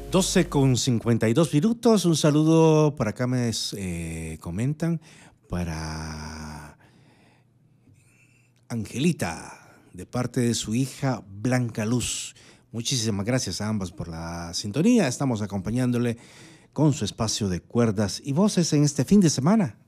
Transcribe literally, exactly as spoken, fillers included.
doce con cincuenta y dos minutos. Un saludo por acá me eh, comentan para Angelita, de parte de su hija Blanca Luz. Muchísimas gracias a ambas por la sintonía. Estamos acompañándole con su espacio de cuerdas y voces en este fin de semana.